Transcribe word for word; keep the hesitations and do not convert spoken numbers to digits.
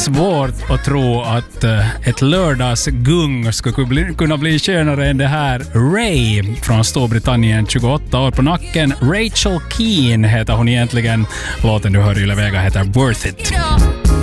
svårt att tro att uh, ett lördagsgung skulle bli, kunna bli skönare än det här. Ray från Storbritannien, tjugoåtta år på nacken. Rachel Keane heter hon egentligen. Låten du hör i Yle Vega heter Worth It.